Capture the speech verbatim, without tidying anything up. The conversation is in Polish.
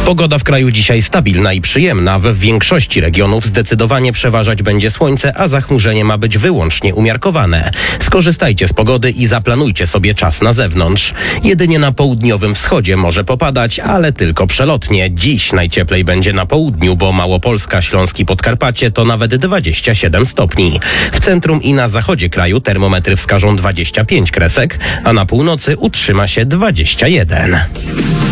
Pogoda w kraju dzisiaj stabilna i przyjemna. W większości regionów zdecydowanie przeważać będzie słońce, a zachmurzenie ma być wyłącznie umiarkowane. Skorzystajcie z pogody i zaplanujcie sobie czas na zewnątrz. Jedynie na południowym wschodzie może popadać, ale tylko przelotnie. Dziś najcieplej będzie na południu, bo Małopolska, Śląski, Podkarpacie to nawet dwadzieścia siedem stopni. W centrum i na zachodzie kraju termometry wskażą dwadzieścia pięć kresek, a na północy utrzyma się dwadzieścia jeden.